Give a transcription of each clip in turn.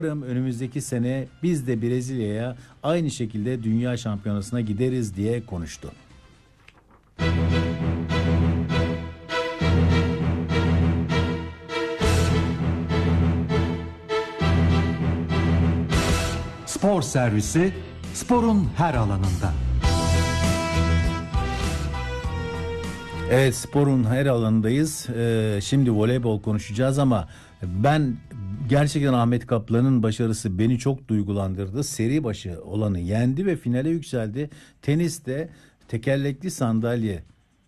Önümüzdeki sene biz de Brezilya'ya aynı şekilde dünya şampiyonasına gideriz diye konuştu. Spor servisi, sporun her alanında. Evet, sporun her alanındayız. Şimdi voleybol konuşacağız ama ben gerçekten Ahmet Kaplan'ın başarısı beni çok duygulandırdı. Seri başı olanı yendi ve finale yükseldi. Teniste tekerlekli sandalye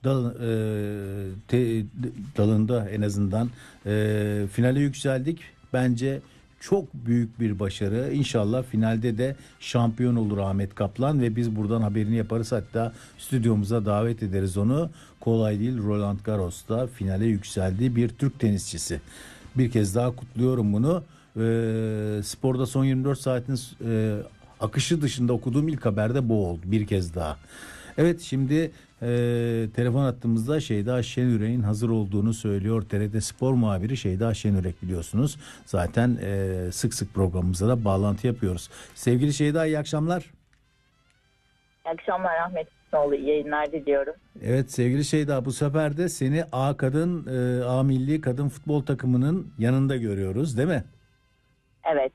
dalında en azından finale yükseldik. Bence çok büyük bir başarı. İnşallah finalde de şampiyon olur Ahmet Kaplan ve biz buradan haberini yaparız. Hatta stüdyomuza davet ederiz onu. Kolay değil, Roland Garros'ta finale yükseldi bir Türk tenisçisi. Bir kez daha kutluyorum bunu. Sporda son 24 saatin akışı dışında okuduğum ilk haberde bu oldu bir kez daha. Evet, şimdi telefon hattımızda Şeyda Şenürek'in hazır olduğunu söylüyor. TRT Spor muhabiri Şeyda Şenürek, biliyorsunuz. Zaten sık sık programımıza da bağlantı yapıyoruz. Sevgili Şeyda, iyi akşamlar. İyi akşamlar Ahmet İsmail, iyi yayınlar diliyorum. Evet sevgili Şeyda, bu sefer de seni A Milli Kadın Futbol Takımının yanında görüyoruz, değil mi? Evet.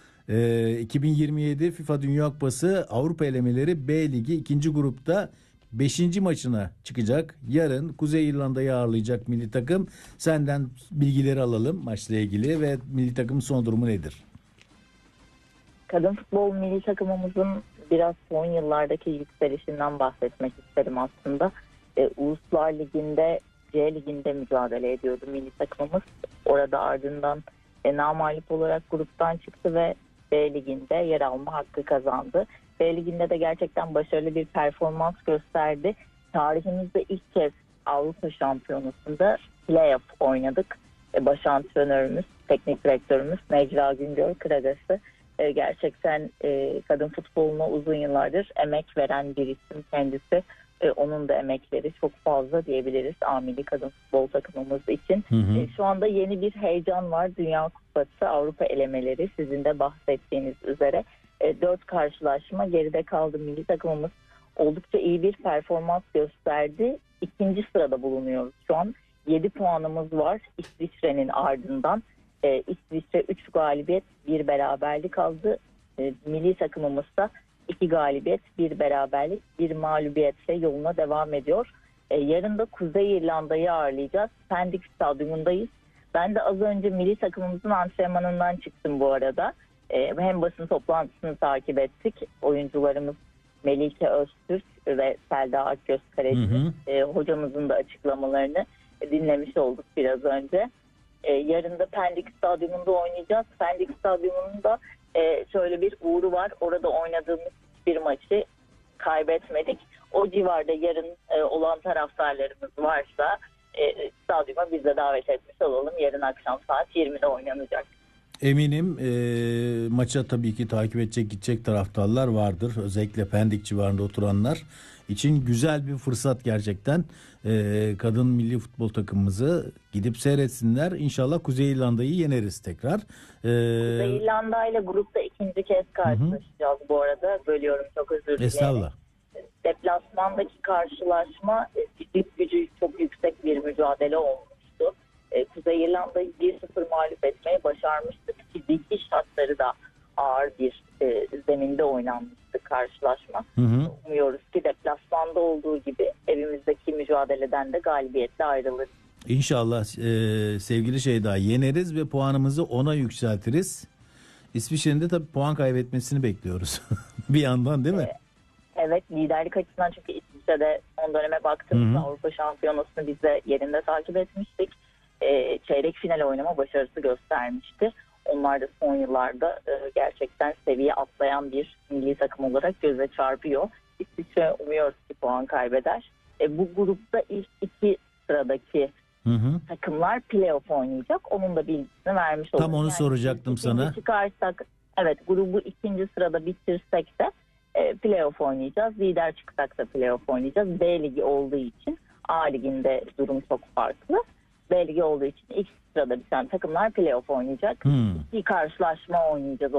2027 FIFA Dünya Kupası Avrupa elemeleri B Ligi 2. grupta 5. maçına çıkacak. Yarın Kuzey İrlanda'yı ağırlayacak milli takım. Senden bilgileri alalım maçla ilgili ve milli takımın son durumu nedir? Kadın futbol milli takımımızın biraz son yıllardaki yükselişinden bahsetmek isterim aslında. Uluslar Ligi'nde, C Ligi'nde mücadele ediyordu milli takımımız. Orada ardından namağlup olarak gruptan çıktı ve B Ligi'nde yer alma hakkı kazandı. B Ligi'nde de gerçekten başarılı bir performans gösterdi. Tarihimizde ilk kez Avrupa Şampiyonası'nda playoff oynadık. Baş antrenörümüz, teknik direktörümüz Necla Güngör Kıragası gerçekten kadın futboluna uzun yıllardır emek veren bir isim kendisi. Onun da emekleri çok fazla diyebiliriz A Milli Kadın Futbol takımımız için. Hı hı. Şu anda yeni bir heyecan var. Dünya Kupası Avrupa elemeleri, sizin de bahsettiğiniz üzere. 4 karşılaşma geride kaldı. Milli takımımız oldukça iyi bir performans gösterdi. 2. sırada bulunuyoruz şu an. 7 puanımız var İsviçre'nin ardından. İsviçre 3 galibiyet 1 beraberlik aldı. Milli takımımız da 2 galibiyet 1 beraberlik 1 mağlubiyetle yoluna devam ediyor. Yarın da Kuzey İrlanda'yı ağırlayacağız. Pendik Stadyumundayız. Ben de az önce milli takımımızın antrenmanından çıktım bu arada. Hem basın toplantısını takip ettik. Oyuncularımız Melike Öztürk ve Selda Akgözkareci, hocamızın da açıklamalarını dinlemiş olduk biraz önce. Yarın da Pendik Stadyumunda oynayacağız. Pendik Stadyumunda şöyle bir uğru var. Orada oynadığımız bir maçı kaybetmedik. O civarda yarın olan taraftarlarımız varsa stadyuma biz de davet etmiş olalım. Yarın akşam saat 20'de oynanacak. Eminim maça tabii ki takip edecek, gidecek taraftarlar vardır. Özellikle Pendik civarında oturanlar için güzel bir fırsat gerçekten. Kadın milli futbol takımımızı gidip seyretsinler. İnşallah Kuzey İrlanda'yı yeneriz tekrar. Kuzey İrlanda ile grupta 2. kez karşılaşacağız bu arada. Bölüyorum, çok özür dilerim. Estağfurullah. Deplasmandaki karşılaşma fizik gücü çok yüksek bir mücadele olmuştu. Kuzey İrlanda'yı 1-0 mağlup etmeye başarmıştık. Fiziki şartları da ağır bir zeminde oynanmıştı karşılaşma. Umuyoruz ki deplasmanda olduğu gibi evimizdeki mücadeleden de galibiyetle ayrılırız. İnşallah sevgili Şeyda, yeneriz ve puanımızı 10'a yükseltiriz. İsviçre'nin de tabii puan kaybetmesini bekliyoruz. Bir yandan, değil mi? Evet, liderlik açısından, çünkü İsviçre'de son döneme baktığımızda Avrupa Şampiyonası'nı biz de yerinde takip etmiştik. Çeyrek final oynama başarısı göstermişti. Onlar da son yıllarda gerçekten seviye atlayan bir milli takım olarak göze çarpıyor. İsviçre umuyoruz ki puan kaybeder. Bu grupta ilk 2 sıradaki takımlar playoff oynayacak. Onun da bilgisini vermiş olduk. Tam onu soracaktım sana. Çıkarsak, evet, grubu 2. sırada bitirsek de playoff oynayacağız. Lider çıksak da playoff oynayacağız. B Ligi olduğu için A Ligi'nde durum çok farklı. B Ligi olduğu için ilk sırada biten takımlar playoff oynayacak. Hmm. Bir karşılaşma oynayacağız